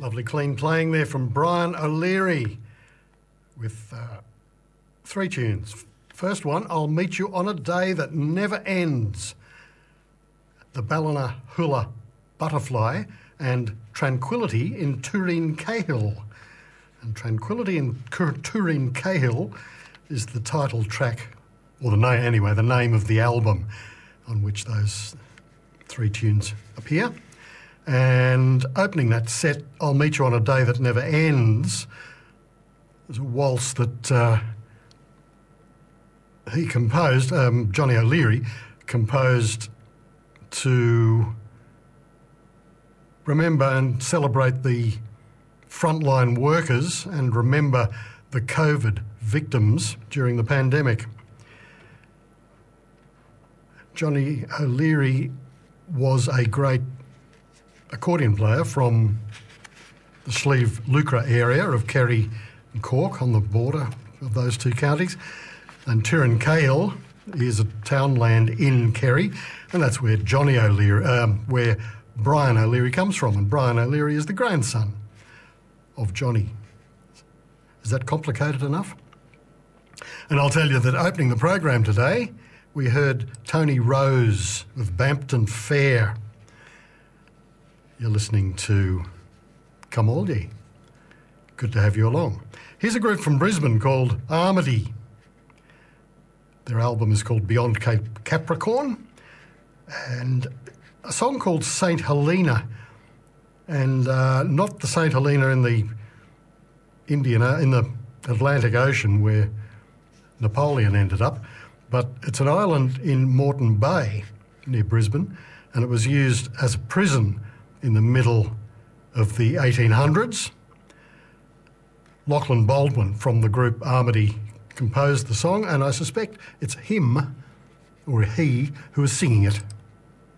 Lovely clean playing there from Brian O'Leary with three tunes. First one, I'll Meet You on a Day That Never Ends, the Ballina Hula Butterfly, and Tranquility in Turin Cahill. And Tranquility in Turin Cahill is the title track, or the name of the album on which those three tunes appear. And opening that set, I'll Meet You on a Day That Never Ends, is a waltz that he composed, Johnny O'Leary composed to remember and celebrate the frontline workers and remember the COVID victims during the pandemic. Johnny O'Leary was a great accordion player from the Slieve Lucra area of Kerry and Cork, on the border of those two counties. And Turin Cahill is a townland in Kerry, and that's where Johnny O'Leary, where Brian O'Leary comes from. And Brian O'Leary is the grandson of Johnny. Is that complicated enough? And I'll tell you that opening the program today, we heard Tony Rose with Bampton Fair. You're listening to Come All Ye. Good to have you along. Here's a group from Brisbane called Armady. Their album is called Beyond Cape Capricorn, and a song called St Helena, and not the St Helena in the Atlantic Ocean where Napoleon ended up, but it's an island in Moreton Bay near Brisbane, and it was used as a prison in the middle of the 1800s. Lachlan Baldwin from the group Armady composed the song, and I suspect it's him or he who is singing it.